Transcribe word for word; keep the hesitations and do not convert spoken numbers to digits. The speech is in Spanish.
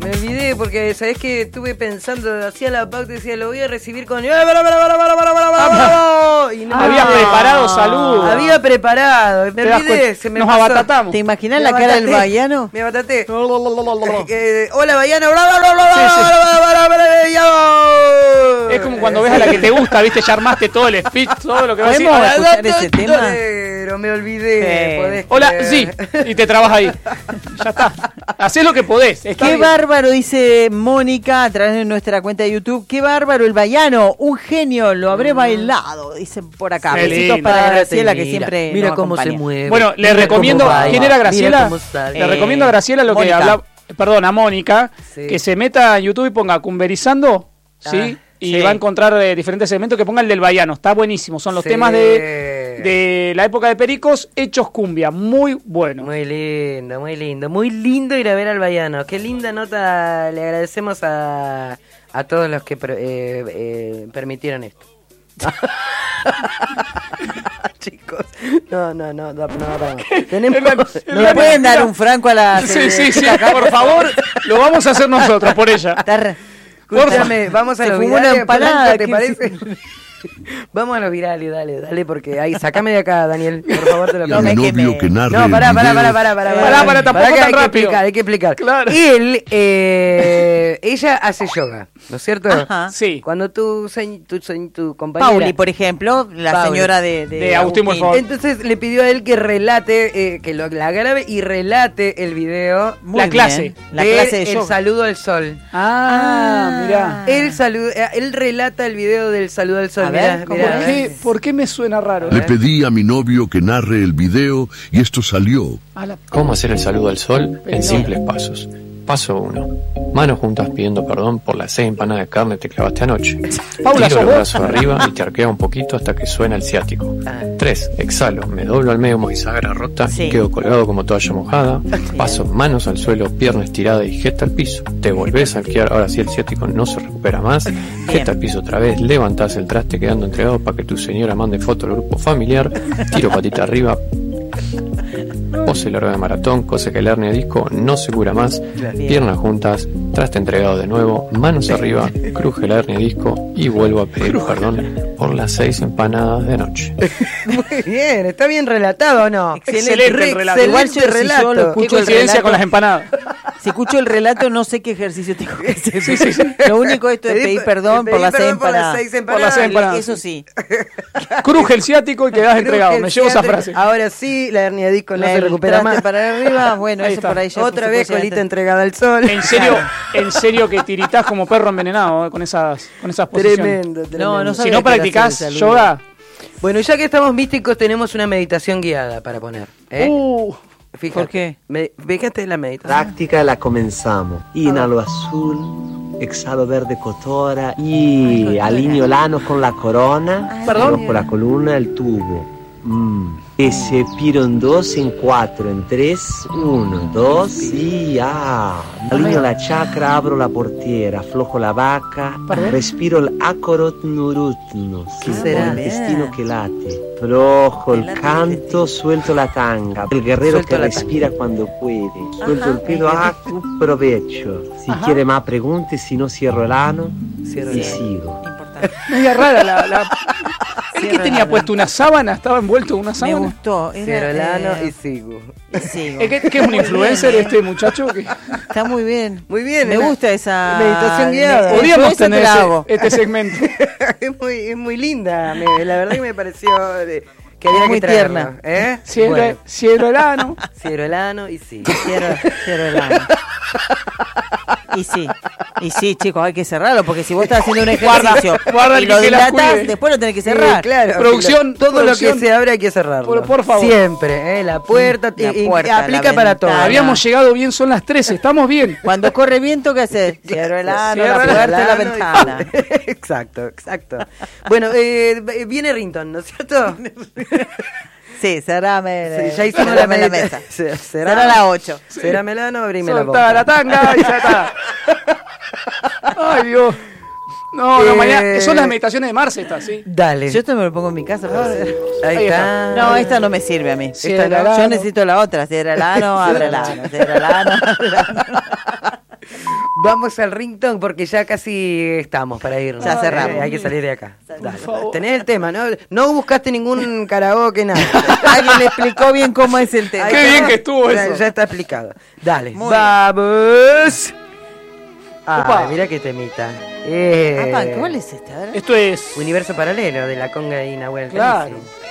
Me olvidé porque, ¿sabés qué? Estuve pensando, hacía la pauta y decía, lo voy a recibir con... ¡Para, para, para, para, para, para, para! Y no. Había preparado saludos. Había preparado. Me olvidé, se me Nos pasó. abatatamos. ¿Te imaginas la cara del Baiano? Me abataté. Eh, Hola, Baiano. Bla, bla, bla, bla, Sí, sí. bla, bla, bla, bla, bla, bla. Es como cuando ves a la que te gusta, viste, ya armaste todo el speech, todo lo que vas a decir. ¿Podemos Hola, escuchar ese tema? Pero me olvidé. Sí. podés Hola, creer. sí, y te trabas ahí. Ya está. Hacés lo que podés. Está Qué bien. bárbaro, dice Mónica a través de nuestra cuenta de YouTube. Qué bárbaro el Baiano, un genio, lo habré bailado, dicen por acá. Qué Besitos lindo. para Graciela, que Mira, siempre Mira nos cómo se acompaña. mueve. Bueno, le Mira recomiendo. cómo baila. ¿Quién era Mira Graciela? cómo sale. Le recomiendo a Graciela lo que Mónica. habla. Perdón, a Mónica, Sí. que se meta en YouTube y ponga Cumberizando, ¿sí? Ah, y sí. va a encontrar eh, diferentes segmentos que ponga el del Baiano. Está buenísimo. Son los Sí. temas de, de la época de Pericos hechos cumbia. Muy bueno. Muy lindo, muy lindo. Muy lindo ir a ver al Baiano. Qué linda nota. Le agradecemos a, a todos los que per- eh, eh, permitieron esto. Chicos, no, no, no, no, no, no. Tenemos, No, ¿Le la- pueden dar un franco a la... Sí, sí, sí. Por favor, lo vamos a hacer nosotros por ella. Está re- escúchame, vamos a Se los fumó una virales, empanada, Polanco, ¿te ¿qué- parece? Vamos a los virales, dale, dale, porque ahí, sacame de acá, Daniel, por favor, te lo No pido. me Mi queme. novio que narre No, el pará, pará, video. pará, pará, pará, Pará, pará, tampoco que tan hay que rápido. explicar, hay que explicar. Claro. Él, eh, ella hace yoga, ¿no es cierto? Ajá. Sí. Cuando tu, señ- tu, señ- tu compañera... Pauli, por ejemplo, la Pauli. señora de, de, De Agustín, por favor. Entonces le pidió a él que relate, eh, que lo, la grabe y relate el video Muy La bien. clase. La de clase de El yoga. Saludo al Sol. Ah, mirá. Él, saluda, eh, él relata el video del Saludo al Sol. A mirá, ver, ¿cómo mirá. ¿Por qué, ¿Por qué me suena raro? Le pedí a mi novio que narre el video y esto salió. A la- ¿Cómo hacer el saludo al sol? En simples pasos. Paso uno. Manos juntas pidiendo perdón por las seis empanadas de carne que te clavaste anoche. Paula, Tiro ¿sos los vos? brazos arriba y te arqueo un poquito hasta que suena el ciático. Tres. Exhalo. Me doblo al medio como bisagra rota Sí. y quedo colgado como toalla mojada. Paso manos al suelo, pierna estirada y jeta al piso. Te volvés a arquear. Ahora sí el ciático no se recupera más. Jeta al piso otra vez. Levantás el traste quedando entregado para que tu señora mande foto al grupo familiar. Tiro patita arriba. Pose larga de maratón, cosa que el hernia de disco no se cura más. Piernas juntas, traste entregado de nuevo, manos arriba, cruje la hernia de disco y vuelvo a pedir perdón por las seis empanadas de noche. Muy bien, está bien relatado, ¿o no? Excelente Re- el relato. Igual yo, si relato. yo lo Qué escucho el coincidencia relato, con las empanadas. si escucho el relato no sé qué ejercicio tengo que hacer. Sí, sí, sí. Lo único esto es Pedí- pedir perdón pedí por las seis perdón por las empanadas. seis Por las empanadas. seis empanadas. Eso sí. Cruje el ciático y quedás entregado. Cruje Me el llevo esa ciático. frase. Ahora sí, la hernia de disco no La se del recupera traste más. para arriba, bueno, Ahí eso está. por ahí ya Otra se vez puede colita hacer. entregada al sol. En serio, en serio que tiritás como perro envenenado eh, con esas, con esas posiciones. Tremendo, tremendo. No, no Si sabía no que era practicás hacer el saludo. yoga, Bueno, ya que estamos místicos, tenemos una meditación guiada para poner. ¿eh? uh, Fíjate. ¿por qué? Me, fíjate la meditación. Práctica la comenzamos. Inhalo azul, exhalo verde cotora y alineo l'ano con la corona. Perdón. Luego la columna, el tubo. Mm. E se piro en dos, en cuatro, en tres, uno, dos y ah. Alineo la chakra, abro la portiera, aflojo la vaca, respiro el acorotnurutno, que ¿Qué es será? el intestino que late. Flojo el canto, suelto la tanga. El guerrero Suelto que la respira cuando puede. Suelto el pelo a tu provecho. Si quiere más preguntas, si no cierro el ano Cierro y el ano. sigo. Importante. media rara la... la... ¿El que tenía puesto una sábana? ¿Estaba envuelto en una Me sábana? gustó. Era, Cierro el ano eh, y sigo. y sigo. ¿Es que, que es un influencer este muchacho? Que... Está muy bien. Muy bien. Me ¿eh? gusta esa meditación guiada. Me- Podríamos yo esa te tener la ese- hago. este segmento. es, muy, es muy linda. me- la verdad que me pareció de- que había Muy que traerlo, tierna. ¿eh? Cierro, Bueno, cierro el ano. cierro el ano y sigo. Cierro, cierro el ano. Y sí, y sí, chicos, hay que cerrarlo porque si vos estás haciendo un ejercicio guarda y el lo que la dilatás, cuide. después lo tenés que Sí, cerrar. claro. Producción, Todo producción. lo que se abre hay que cerrarlo. Por- por favor. Siempre, ¿eh? La puerta, La y- y puerta, aplica la para todo. ventana. Habíamos llegado bien, son las trece, estamos bien. Cuando corre viento, ¿qué haces? Cierro el ano, Cierra la el puerta y la ano y- ventana. exacto, exacto. Bueno, eh, viene Rinton, ¿no es cierto? Sí, cerrame, Sí, ya hicimos la, cerrame la medita- mesa. Ce- Cerrá la ocho. Cerrame el ano, abrime la Soltá boca. la tanga y ya está. Ay, Dios. No, no, Eh, mañana. Son las meditaciones de Marce estas, ¿sí? Dale. Yo esto me lo pongo en mi casa. por favor. Ahí Ahí está. No, esta no me sirve a mí. Cierra Esta no. el ano. Yo necesito la otra. Cierra el ano, abre el ano. Cierra el ano, abre el ano. Vamos al ringtone porque ya casi estamos para irnos. Ya cerramos. Eh, hay que salir de acá. Dale. Tenés el tema, ¿no? No buscaste ningún karaoke, nada. Alguien le explicó bien cómo es el tema. Qué bien que estuvo ya, eso. ya está explicado. Dale, Muy vamos. Ah, Opa. mira qué temita. Eh, Apa, ¿cuál es esta? A ver. Esto es. Universo paralelo de la conga y Nahuel. Claro. Felici.